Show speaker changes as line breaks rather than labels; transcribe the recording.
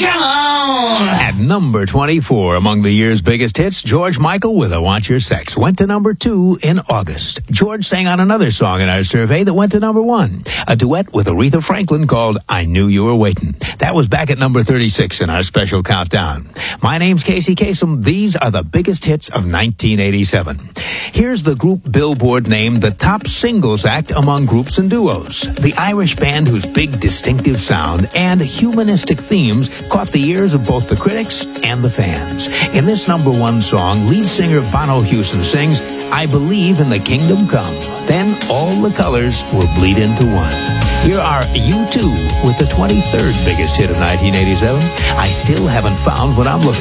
Come on!
At number 24 among the year's biggest hits, George Michael with I Want Your Sex went to number 2 in August. George sang on another song in our survey that went to number 1, a duet with Aretha Franklin called I Knew You Were Waiting. That was back at number 36 in our special countdown. My name's Casey Kasem. These are the biggest hits of 1987. Here's the group Billboard named the top singles act among groups and duos. The Irish band whose big distinctive sound and humanistic themes caught the ears of both the critics and the fans. In this number 1 song, lead singer Bono Hewson sings, I believe in the kingdom come. Then all the colors will bleed into one. Here are U2 with the 23rd biggest hit of 1987. I still haven't found what I'm looking for.